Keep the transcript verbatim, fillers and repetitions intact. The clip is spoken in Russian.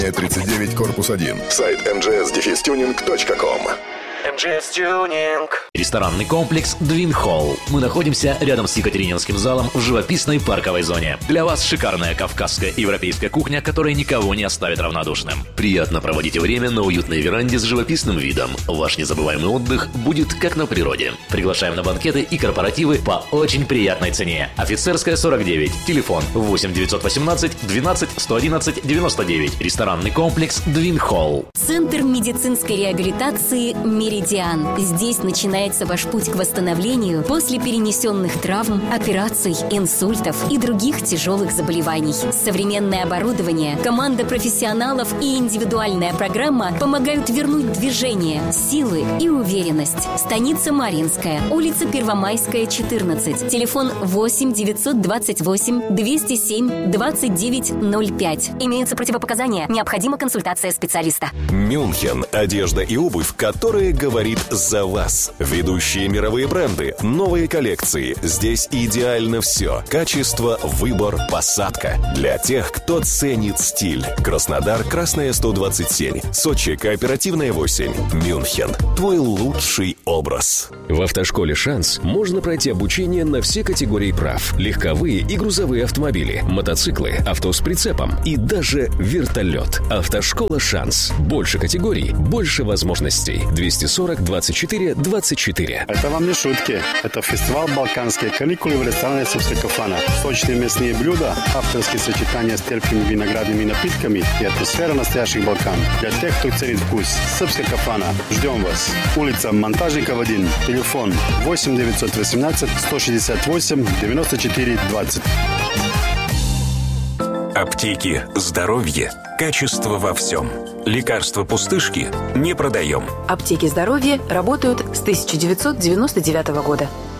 тридцать девять, корпус один. Сайт эм джи эс дефис тюнинг точка ком. эм джи эс Tuning. Ресторанный комплекс Двин Холл. Мы находимся рядом с Екатерининским залом в живописной парковой зоне. Для вас шикарная кавказская и европейская кухня, которая никого не оставит равнодушным. Приятно проводите время на уютной веранде с живописным видом. Ваш незабываемый отдых будет как на природе. Приглашаем на банкеты и корпоративы по очень приятной цене. Офицерская, сорок девять. Телефон восемь девятьсот восемнадцать двенадцать сто одиннадцать девяносто девять. Ресторанный комплекс Двин Холл. Центр медицинской реабилитации «Меридиан». Здесь начинается ваш путь к восстановлению после перенесенных травм, операций, инсультов и других тяжелых заболеваний. Современное оборудование, команда профессионалов и индивидуальная программа помогают вернуть движение, силы и уверенность. Станица Марьинская, улица Первомайская, четырнадцать. Телефон восемь девятьсот двадцать восемь двести семь двадцать девять ноль пять. Имеются противопоказания. Необходима консультация специалиста. Мюнхен. Одежда и обувь, которая говорит за вас. Ведущие мировые бренды, новые коллекции. Здесь идеально все. Качество, выбор, посадка. Для тех, кто ценит стиль. Краснодар, Красная сто двадцать семь. Сочи, Кооперативная восемь. Мюнхен. Твой лучший образ. В автошколе «Шанс» можно пройти обучение на все категории прав. Легковые и грузовые автомобили, мотоциклы, авто с прицепом и даже вертолет. Автошкола «Шанс». Больше категорий, больше возможностей. двести сорок двадцать четыре двадцать четыре. Это вам не шутки. Это фестиваль «Балканские каникулы» в ресторане «Сыпская кафана». Сочные мясные блюда, авторские сочетания с терпкими виноградными напитками и атмосфера настоящих Балкан. Для тех, кто ценит вкус. «Сыпская кафана». Ждем вас. Улица Монтажников, один. Телефон восемь девятьсот восемнадцать сто шестьдесят восемь девяносто четыре двадцать. Аптеки. Здоровье. Качество во всем. Лекарства пустышки не продаем. Аптеки здоровья работают с тысяча девятьсот девяносто девятого года.